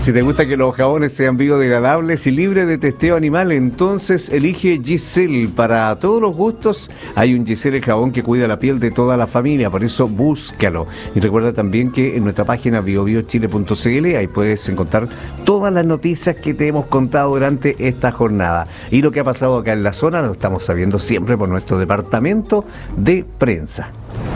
Si te gusta que los jabones sean biodegradables y libres de testeo animal, entonces elige Giselle. Para todos los gustos hay un Giselle, el jabón que cuida la piel de toda la familia, por eso búscalo. Y recuerda también que en nuestra página biobiochile.cl ahí puedes encontrar todas las noticias que te hemos contado durante esta jornada. Y lo que ha pasado acá en la zona lo estamos sabiendo siempre por nuestro departamento de prensa.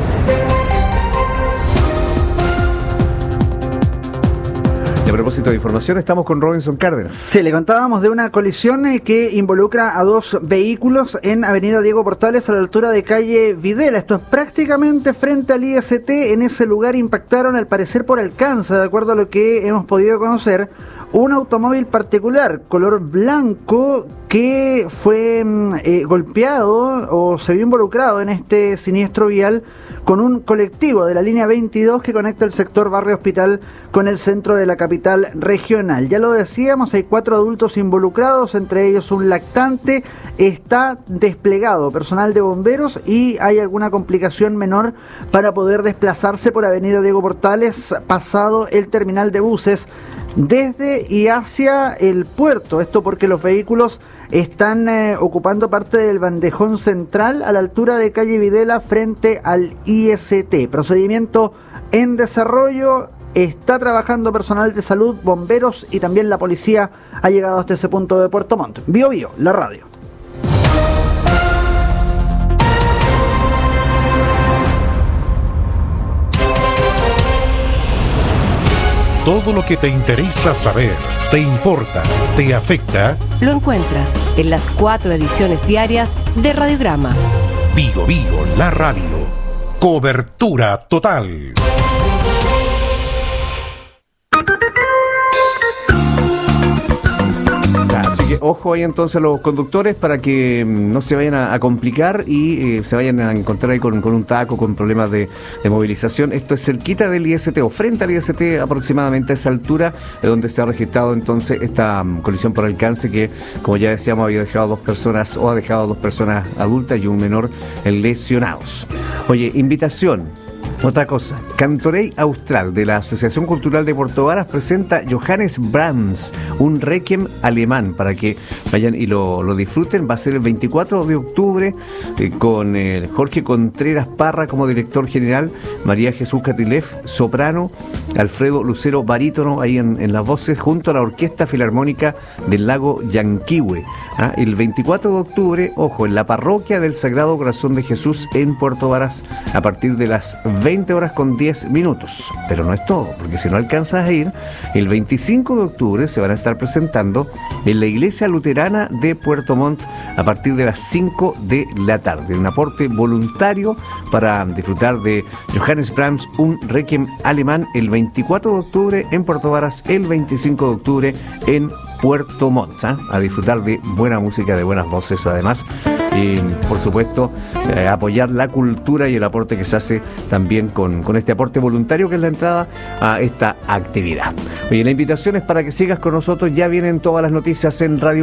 Y a propósito de información, estamos con Robinson Cárdenas. Sí, le contábamos de una colisión que involucra a dos vehículos en Avenida Diego Portales a la altura de calle Videla. Esto es prácticamente frente al IST. En ese lugar impactaron, al parecer por alcance, de acuerdo a lo que hemos podido conocer, un automóvil particular, color blanco, que fue golpeado o se vio involucrado en este siniestro vial con un colectivo de la línea 22 que conecta el sector Barrio Hospital con el centro de la capital regional. Ya lo decíamos, hay 4 adultos involucrados, entre ellos un lactante. Está desplegado personal de bomberos y hay alguna complicación menor para poder desplazarse por Avenida Diego Portales pasado el terminal de buses desde y hacia el puerto. Esto porque los vehículos están ocupando parte del bandejón central a la altura de calle Videla frente al IST. Procedimiento en desarrollo. Está trabajando personal de salud, bomberos y también la policía ha llegado hasta ese punto de Puerto Montt. Bio Bio, la radio. Todo lo que te interesa saber, te importa, te afecta, lo encuentras en las 4 ediciones diarias de Radiograma. Bio Bio, la radio. Cobertura total. Así que ojo ahí entonces a los conductores para que no se vayan a complicar y se vayan a encontrar ahí con un taco, con problemas de movilización. Esto es cerquita del IST o frente al IST, aproximadamente a esa altura, donde se ha registrado entonces esta colisión por alcance que, como ya decíamos, había dejado a 2 personas o ha dejado a 2 personas adultas y un menor lesionados. Oye, invitación. Otra cosa, Cantorey Austral de la Asociación Cultural de Puerto Varas presenta Johannes Brahms, un requiem alemán, para que vayan y lo disfruten. Va a ser el 24 de octubre con Jorge Contreras Parra como director general, María Jesús Catilef, soprano, Alfredo Lucero, barítono ahí en las voces, junto a la Orquesta Filarmónica del Lago Yanquihue. El 24 de octubre, ojo, en la Parroquia del Sagrado Corazón de Jesús en Puerto Varas, a partir de las 20:10. Pero no es todo, porque si no alcanzas a ir, el 25 de octubre se van a estar presentando en la Iglesia Luterana de Puerto Montt a partir de las 5 de la tarde. Un aporte voluntario para disfrutar de Johannes Brahms, un requiem alemán, el 24 de octubre en Puerto Varas, el 25 de octubre en Puerto Montt, a disfrutar de buena música, de buenas voces además, y por supuesto apoyar la cultura y el aporte que se hace también con este aporte voluntario que es la entrada a esta actividad. Oye, la invitación es para que sigas con nosotros, ya vienen todas las noticias en Radio